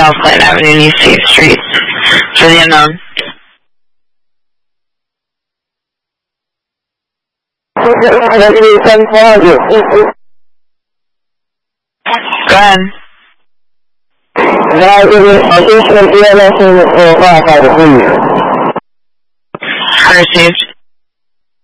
South Glen Avenue, East 8th Street. For the unknown. Go ahead. Received.